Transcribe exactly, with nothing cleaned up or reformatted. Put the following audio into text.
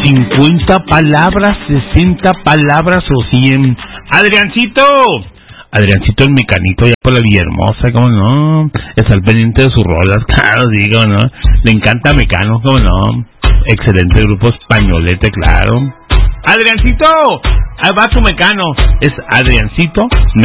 cincuenta palabras, sesenta palabras o cien. Adriancito. Adriancito el mecanito ya por la Villahermosa, ¿cómo no? Está al pendiente de sus rolas, claro, sí, ¿cómo no? Le encanta Mecano, ¿cómo no? Excelente grupo españolete, claro. Adriancito, ahí va su Mecano. Es Adriancito